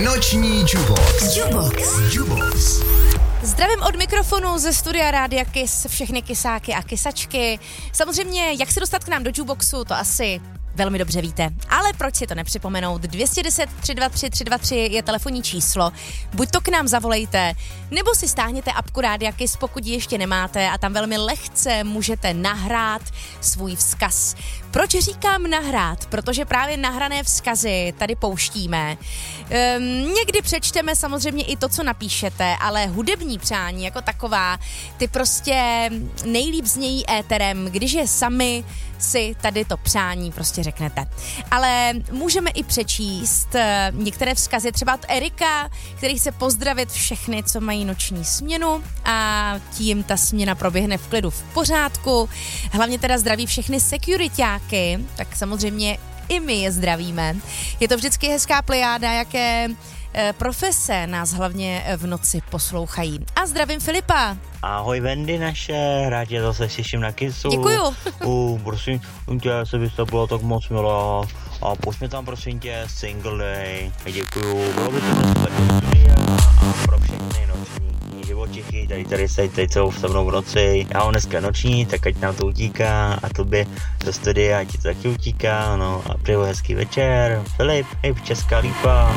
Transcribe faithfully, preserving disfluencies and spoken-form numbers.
Noční Jukebox. Jukebox. Jukebox. Zdravím od mikrofonu ze studia Rádia Kiss všechny kysáky a kysačky. Samozřejmě, jak se dostat k nám do Jukeboxu, to asi velmi dobře víte. Ale proč si to nepřipomenout? dvě stě deset tři dva tři tři dva tři je telefonní číslo. Buď to k nám zavolejte, nebo si stáhněte apku Rádia Kiss, pokud ji ještě nemáte, a tam velmi lehce můžete nahrát svůj vzkaz. Proč říkám nahrát? Protože právě nahrané vzkazy tady pouštíme. Ehm, někdy přečteme samozřejmě i to, co napíšete, ale hudební přání jako taková, ty prostě nejlíp znějí éterem, když je sami si tady to přání prostě řeknete. Ale můžeme i přečíst některé vzkazy, třeba od Erika, který chce pozdravit všechny, co mají noční směnu, a tím ta směna proběhne v klidu, v pořádku. Hlavně teda zdraví všechny securityáky, tak samozřejmě i my je zdravíme. Je to vždycky hezká plejáda, jaké profese nás hlavně v noci poslouchají. A zdravím Filipa. Ahoj Wendy naše, rád tě zase slyším na Kissu. Děkuju. U, prosím tě, se bys to bylo tak moc milá. A pojďme tam prosím tě Single Day. Děkuju, bylo by to super studia a pro všechny noční živočichy, tady tady se teď jsou se mnou v noci. Já mám dneska noční, tak ať nám to utíká a tobě do studia, ať ti to taky utíká, no a přeju hezký večer. Filip, hej, Česká Lípa.